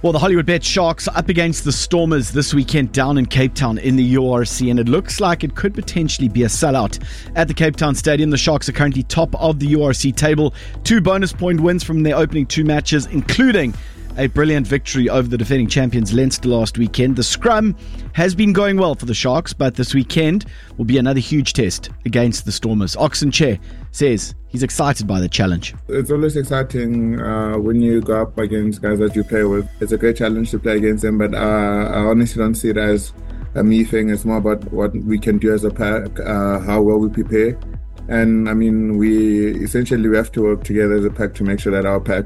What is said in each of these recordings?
Well, the Hollywood Bet Sharks are up against the Stormers this weekend down in Cape Town in the URC, and it looks like it could potentially be a sellout at the Cape Town Stadium. The Sharks are currently top of the URC table. 2 bonus point wins from their opening 2 matches, including a brilliant victory over the defending champions Leinster last weekend. The scrum has been going well for the Sharks, but this weekend will be another huge test against the Stormers. Oxen Chair says he's excited by the challenge. It's always exciting when you go up against guys that you play with. It's a great challenge to play against them, but I honestly don't see it as a me thing. It's more about what we can do as a pack, how well we prepare. And I mean, we have to work together as a pack to make sure that our pack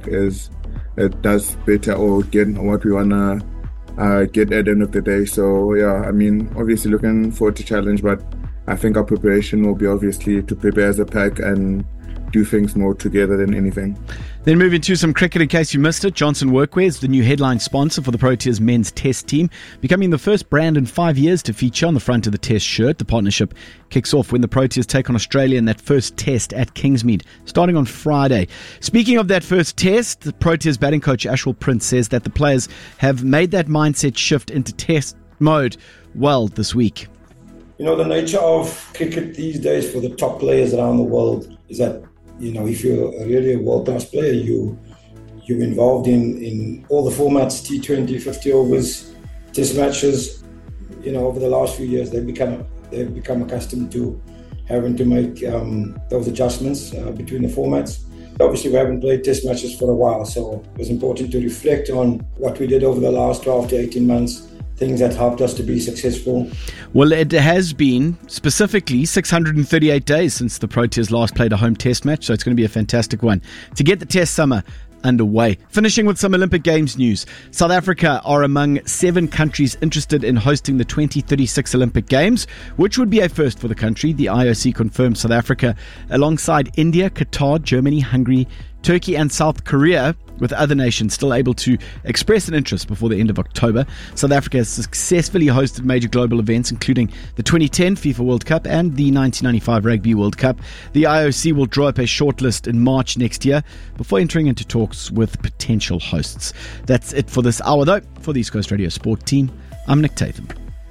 it does better or get what we want to get at the end of the day. So yeah, I mean, obviously looking forward to challenge, but I think our preparation will be obviously to prepare as a pack and do things more together than anything. Then moving to some cricket in case you missed it. Johnson Workwear is the new headline sponsor for the Proteas men's test team, becoming the first brand in 5 years to feature on the front of the test shirt. The partnership kicks off when the Proteas take on Australia in that first test at Kingsmead, starting on Friday. Speaking of that first test, the Proteas batting coach Ashwell Prince says that the players have made that mindset shift into test mode well this week. You know, the nature of cricket these days for the top players around the world is that, you know, if you're really a world-class player, you're involved in all the formats, T20, 50 overs, test matches. You know, over the last few years, they've become accustomed to having to make those adjustments between the formats. Obviously, we haven't played test matches for a while, so it was important to reflect on what we did over the last 12 to 18 months, things that helped us to be successful. Well, it has been specifically 638 days since the Proteas last played a home test match, so it's going to be a fantastic one to get the test summer underway. Finishing with some Olympic Games news. South Africa are among 7 countries interested in hosting the 2036 Olympic Games, which would be a first for the country. The IOC confirmed South Africa alongside India, Qatar, Germany, Hungary, Turkey and South Korea, with other nations still able to express an interest before the end of October. South Africa has successfully hosted major global events, including the 2010 FIFA World Cup and the 1995 Rugby World Cup. The IOC will draw up a shortlist in March next year before entering into talks with potential hosts. That's it for this hour, though. For the East Coast Radio Sport team, I'm Nick Tatham.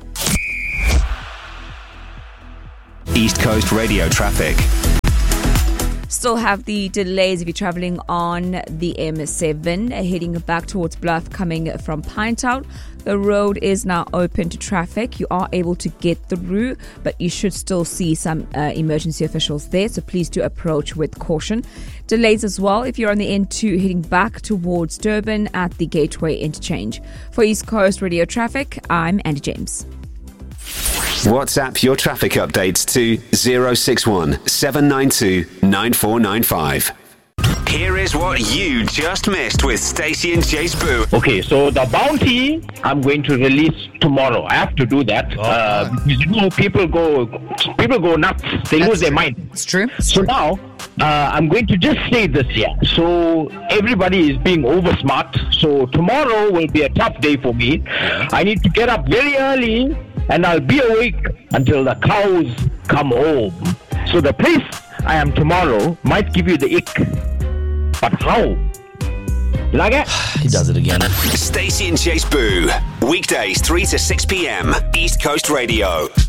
East Coast Radio traffic. Still have the delays if you're travelling on the M7 heading back towards Bluff coming from Pinetown. The road is now open to traffic. You are able to get through, but you should still see some emergency officials there, so please do approach with caution. Delays as well if you're on the N2 heading back towards Durban at the Gateway Interchange. For East Coast Radio Traffic, I'm Andy James. WhatsApp your traffic updates to 061 792 9495. Here is what you just missed with Stacey and Chase Boo. Okay, so the bounty I'm going to release tomorrow. I have to do that. You know, people go nuts. They lose their mind. It's true. So now I'm going to just say this here. So everybody is being over smart. So tomorrow will be a tough day for me. I need to get up very early and I'll be awake until the cows come home. So the place I am tomorrow might give you the ick. But how? You like it? He does it again. Stacey and Chase Boo. Weekdays 3 to 6 p.m. East Coast Radio.